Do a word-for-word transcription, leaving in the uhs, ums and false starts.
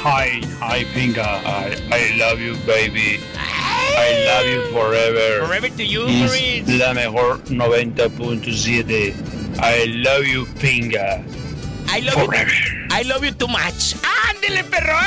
Hi, hi, Pinga. I, I love you, baby. I love you forever. Forever to you, Es Maurice. la mejor noventa punto siete. I love you, Pinga. I love Forever. you. I love you too much. ¡Ándele, perro!